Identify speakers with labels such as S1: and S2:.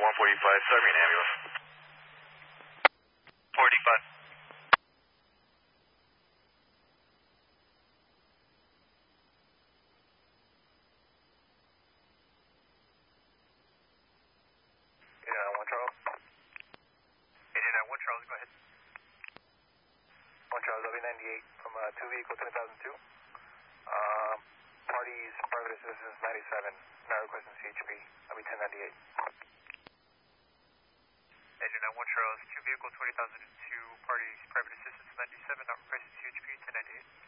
S1: 145, start me an ambulance. 45. Charles, go ahead.
S2: 1 Charles, LB98 from 2 vehicle 2002. Parties, private assistance 97, now requesting CHP, LB 1098.
S1: Engine 91 Charles, 2 vehicle 2002, parties, private assistance 97, not requesting CHP 1098.